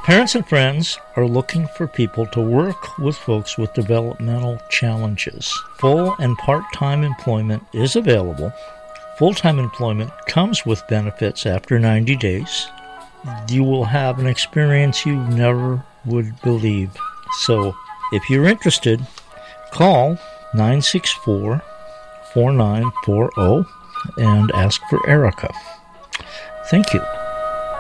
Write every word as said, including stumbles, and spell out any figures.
Parents and friends are looking for people to work with folks with developmental challenges. Full and part-time employment is available. Full-time employment comes with benefits after ninety days. You will have an experience you never would believe. So, if you're interested, call nine six four, four nine four zero and ask for Erica. Thank you.